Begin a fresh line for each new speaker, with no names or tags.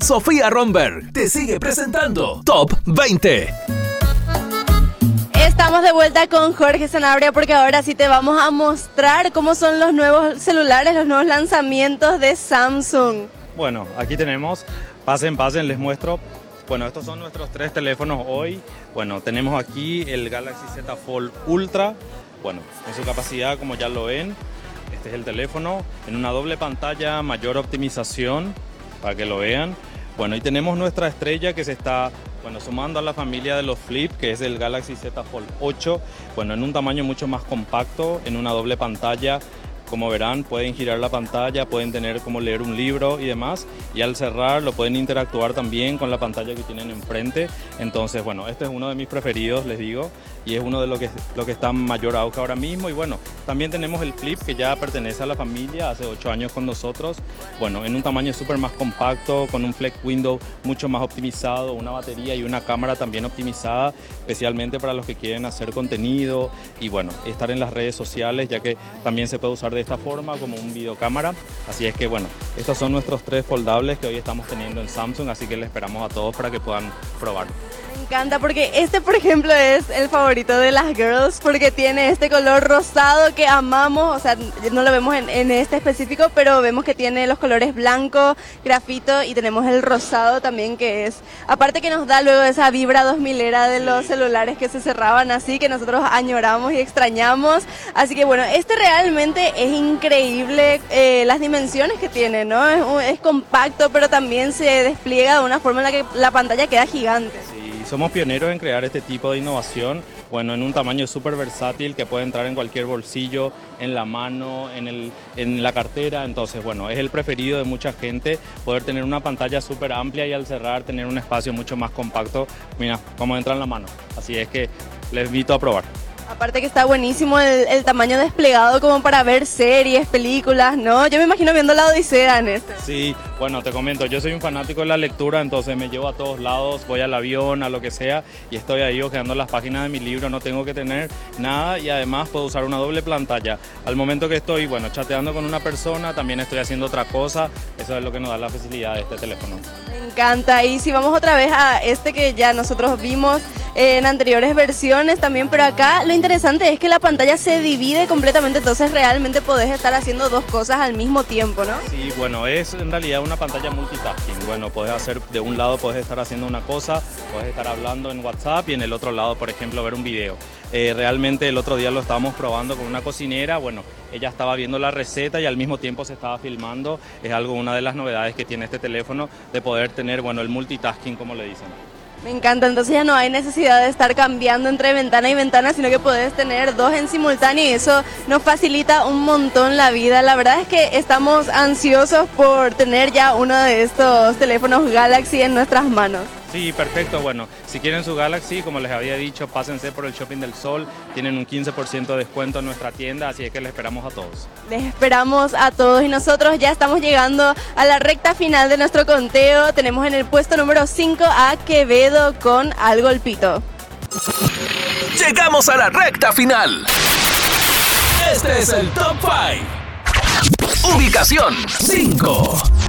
Sofía Romberg te sigue presentando Top 20.
Estamos de vuelta con Jorge Sanabria porque ahora sí te vamos a mostrar cómo son los nuevos celulares, los nuevos lanzamientos de Samsung.
Bueno, aquí tenemos, pasen, les muestro. Bueno, estos son nuestros 3 teléfonos hoy. Bueno, tenemos aquí el Galaxy Z Fold Ultra. Bueno, en su capacidad, como ya lo ven, este es el teléfono en una doble pantalla, mayor optimización, para que lo vean. Bueno, y tenemos nuestra estrella que se está sumando a la familia de los Flip, que es el Galaxy Z Fold 8. Bueno, en un tamaño mucho más compacto, en una doble pantalla. Como verán, pueden girar la pantalla, pueden tener como leer un libro y demás. Y al cerrar lo pueden interactuar también con la pantalla que tienen enfrente. Entonces, bueno, este es uno de mis preferidos, les digo. Y es uno de lo que está en mayor auge ahora mismo. Y bueno, también tenemos el Flip, que ya pertenece a la familia, hace 8 años con nosotros. Bueno, en un tamaño súper más compacto, con un flex window mucho más optimizado, una batería y una cámara también optimizada, especialmente para los que quieren hacer contenido y bueno, estar en las redes sociales, ya que también se puede usar de esta forma como un videocámara. Así es que bueno, estos son nuestros 3 foldables que hoy estamos teniendo en Samsung, así que les esperamos a todos para que puedan probarlo.
Me encanta porque este, por ejemplo, es el favorito de las girls porque tiene este color rosado que amamos, o sea, no lo vemos en este específico, pero vemos que tiene los colores blanco, grafito y tenemos el rosado también, que es, aparte que nos da luego esa vibra 2000era de los celulares que se cerraban así, que nosotros añoramos y extrañamos. Así que bueno, este realmente es increíble las dimensiones que tiene, ¿no? Es compacto, pero también se despliega de una forma en la que la pantalla queda gigante.
Sí, somos pioneros en crear este tipo de innovación, bueno, en un tamaño súper versátil que puede entrar en cualquier bolsillo, en la mano, en la cartera. Entonces, bueno, es el preferido de mucha gente, poder tener una pantalla súper amplia y al cerrar tener un espacio mucho más compacto. Mira, cómo entra en la mano. Así es que les invito a probar.
Aparte que está buenísimo el tamaño desplegado como para ver series, películas, ¿no? Yo me imagino viendo La Odisea en este.
Sí, bueno, te comento, yo soy un fanático de la lectura, entonces me llevo a todos lados, voy al avión, a lo que sea, y estoy ahí hojeando las páginas de mi libro, no tengo que tener nada y además puedo usar una doble pantalla. Al momento que estoy, bueno, chateando con una persona, también estoy haciendo otra cosa, eso es lo que nos da la facilidad de este teléfono.
Me encanta, y si vamos otra vez a este que ya nosotros vimos en anteriores versiones también, pero acá lo interesante es que la pantalla se divide completamente, entonces realmente podés estar haciendo 2 cosas al mismo tiempo, ¿no?
Sí, bueno, es en realidad una pantalla multitasking. Bueno, podés hacer, de un lado podés estar haciendo una cosa, podés estar hablando en WhatsApp y en el otro lado, por ejemplo, ver un video. Realmente el otro día lo estábamos probando con una cocinera, bueno, ella estaba viendo la receta y al mismo tiempo se estaba filmando. Es una de las novedades que tiene este teléfono, de poder tener, bueno, el multitasking, como le dicen.
Me encanta, entonces ya no hay necesidad de estar cambiando entre ventana y ventana, sino que podés tener 2 en simultáneo y eso nos facilita un montón la vida. La verdad es que estamos ansiosos por tener ya uno de estos teléfonos Galaxy en nuestras manos.
Sí, perfecto. Bueno, si quieren su Galaxy, como les había dicho, pásense por el Shopping del Sol. Tienen un 15% de descuento en nuestra tienda, así es que les esperamos a todos.
Les esperamos a todos y nosotros ya estamos llegando a la recta final de nuestro conteo. Tenemos en el puesto número 5 a Quevedo con Al Golpito.
Llegamos a la recta final. Este es el Top 5. Ubicación 5.